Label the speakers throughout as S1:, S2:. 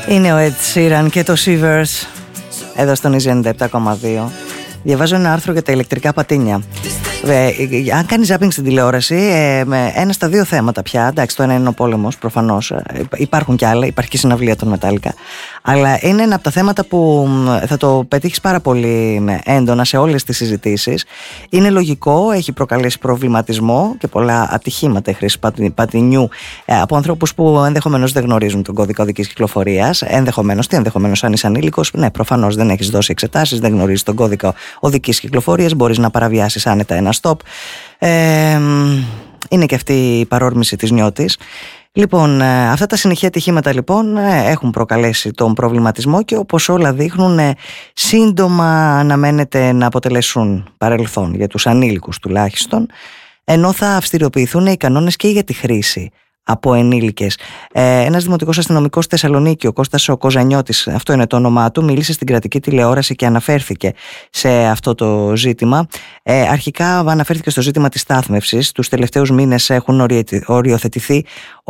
S1: Είναι ο Ed Sheeran και το Shivers εδώ στον Easy 97,2. Διαβάζω ένα άρθρο για τα ηλεκτρικά πατίνια. Αν κάνει ζάπινγκ στην τηλεόραση, ένα στα δύο θέματα πια. Εντάξει, το ένα είναι ο πόλεμος, προφανώς. Υπάρχουν κι άλλα, υπάρχει και η συναυλία των Metallica. Αλλά είναι ένα από τα θέματα που θα το πετύχεις πάρα πολύ έντονα σε όλες τις συζητήσεις. Είναι λογικό, έχει προκαλέσει προβληματισμό και πολλά ατυχήματα η χρήση πατινιού από ανθρώπους που ενδεχομένως δεν γνωρίζουν τον κώδικα οδικής κυκλοφορίας. Ενδεχομένως, αν είσαι ανήλικος, ναι, προφανώς δεν έχεις δώσει εξετάσεις, δεν γνωρίζεις τον κώδικα οδικής κυκλοφορίας, μπορείς να παραβιάσεις άνετα ένα stop. Είναι και αυτή η παρόρμηση της νιώτης. Λοιπόν, αυτά τα συνεχή ατυχήματα λοιπόν έχουν προκαλέσει τον προβληματισμό και όπως όλα δείχνουν σύντομα αναμένεται να αποτελέσουν παρελθόν για τους ανήλικους τουλάχιστον, ενώ θα αυστηριοποιηθούν οι κανόνες και για τη χρήση από ενήλικες. Ένας δημοτικός αστυνομικός στη Θεσσαλονίκη, ο Κώστας ο Κοζανιώτης, αυτό είναι το όνομά του, μίλησε στην κρατική τηλεόραση και αναφέρθηκε σε αυτό το ζήτημα. Αρχικά αναφέρθηκε στο ζήτημα της στάθμευσης. Τους τελευταίους μήνες έχουν οριοθετηθεί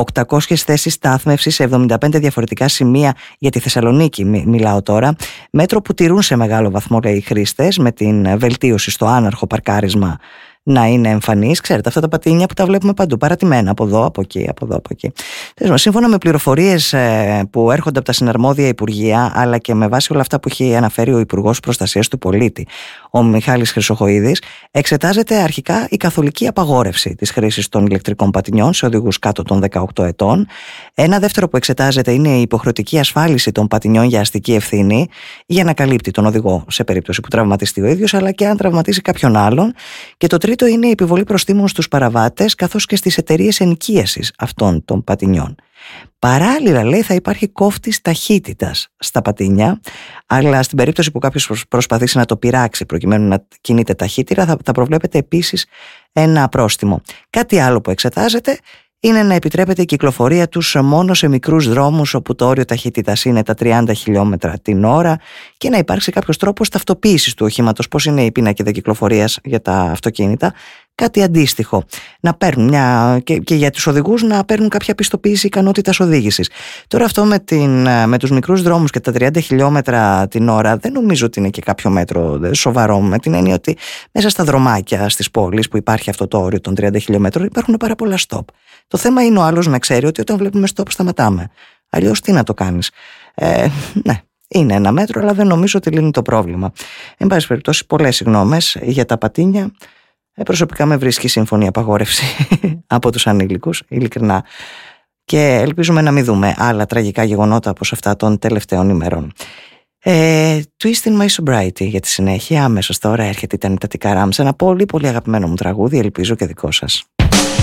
S1: 800 θέσεις στάθμευσης σε 75 διαφορετικά σημεία για τη Θεσσαλονίκη, μιλάω τώρα. Μέτρο που τηρούν σε μεγάλο βαθμό οι χρήστες, με την βελτίωση στο άναρχο παρκάρισμα να είναι εμφανής. Ξέρετε, αυτά τα πατίνια που τα βλέπουμε παντού, παρατημένα από εδώ, από εκεί, από εδώ, από εκεί. Σύμφωνα με πληροφορίες που έρχονται από τα συναρμόδια υπουργεία, αλλά και με βάση όλα αυτά που έχει αναφέρει ο Υπουργός Προστασίας του Πολίτη, ο Μιχάλης Χρυσοχοΐδης, εξετάζεται αρχικά η καθολική απαγόρευση της χρήσης των ηλεκτρικών πατινιών σε οδηγούς κάτω των 18 ετών. Ένα δεύτερο που εξετάζεται είναι η υποχρεωτική ασφάλιση των πατινιών για αστική ευθύνη, για να καλύπτει τον οδηγό σε περίπτωση που τραυματιστεί ο ίδιος, αλλά και αν τραυματίσει κάποιον άλλον. Και το τρίτο είναι η επιβολή προστίμων στους παραβάτες, καθώς και στις εταιρείες ενοικίασης αυτών των πατινιών. Παράλληλα, λέει, θα υπάρχει κόφτης ταχύτητας στα πατίνια, αλλά στην περίπτωση που κάποιος προσπαθήσει να το πειράξει προκειμένου να κινείται ταχύτερα, θα προβλέπεται επίσης ένα πρόστιμο. Κάτι άλλο που εξετάζεται είναι να επιτρέπεται η κυκλοφορία τους μόνο σε μικρούς δρόμους όπου το όριο ταχύτητας είναι τα 30 χιλιόμετρα την ώρα και να υπάρξει κάποιος τρόπος ταυτοποίησης του οχήματος, πώς είναι η πίνακη κυκλοφορίας για τα αυτοκίνητα, κάτι αντίστοιχο. Να παίρνουν και για τους οδηγούς να παίρνουν κάποια πιστοποίηση ικανότητας οδήγησης. Τώρα αυτό με τους μικρούς δρόμους και τα 30 χιλιόμετρα την ώρα δεν νομίζω ότι είναι και κάποιο μέτρο σοβαρό, με την έννοια ότι μέσα στα δρομάκια στις πόλεις που υπάρχει αυτό το όριο των 30 χιλιόμετρων υπάρχουν πάρα πολλά stop. Το θέμα είναι ο άλλος να ξέρει ότι όταν βλέπουμε stop σταματάμε. Αλλιώς τι να το κάνεις. Ναι. Είναι ένα μέτρο, αλλά δεν νομίζω ότι λύνει το πρόβλημα. Εν πάση περιπτώσει, πολλές συγγνώμες για τα πατίνια. Προσωπικά με βρίσκει σύμφωνη απαγόρευση από τους ανήλικους, ειλικρινά. Και ελπίζουμε να μην δούμε άλλα τραγικά γεγονότα όπως αυτά των τελευταίων ημερών. Twist in my sobriety για τη συνέχεια. Αμέσως τώρα έρχεται η Τανίτα Τικαράμ σε ένα πολύ πολύ αγαπημένο μου τραγούδι, ελπίζω και δικό σας.